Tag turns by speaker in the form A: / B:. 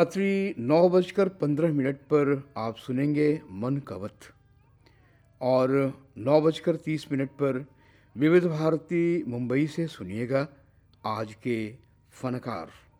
A: रात्रि 9:15 पर आप सुनेंगे मन का वत और 9:30 पर विविध भारती मुंबई से सुनिएगा आज के फनकार।